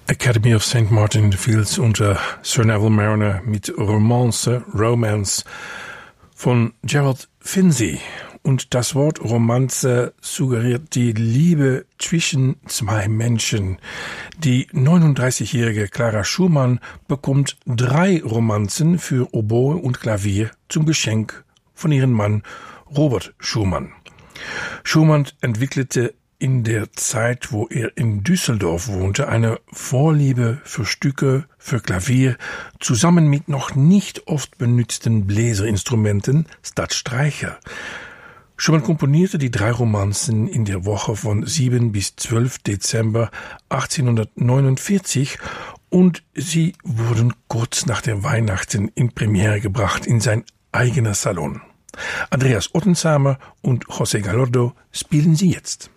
Academy of St. Martin in the Fields unter Sir Neville Mariner mit Romance von Gerald Finzi. Und das Wort Romanze suggeriert die Liebe zwischen zwei Menschen. Die 39-jährige Clara Schumann bekommt 3 Romanzen für Oboe und Klavier zum Geschenk von ihrem Mann Robert Schumann. Schumann entwickelte in der Zeit, wo er in Düsseldorf wohnte, eine Vorliebe für Stücke für Klavier, zusammen mit noch nicht oft benützten Bläserinstrumenten statt Streicher. Schumann komponierte die 3 Romanzen in der Woche von 7 bis 12 Dezember 1849 und sie wurden kurz nach der Weihnachten in Premiere gebracht in sein eigener Salon. Andreas Ottensamer und José Galordo spielen sie jetzt.